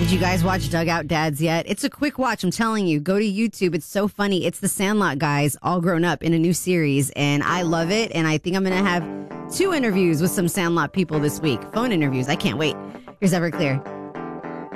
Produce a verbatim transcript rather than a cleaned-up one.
Did you guys watch Dugout Dads yet? It's a quick watch, I'm telling you. Go to YouTube. It's so funny. It's the Sandlot guys all grown up in a new series, and I love it. And I think I'm going to have two interviews with some Sandlot people this week. Phone interviews. I can't wait. Here's Everclear.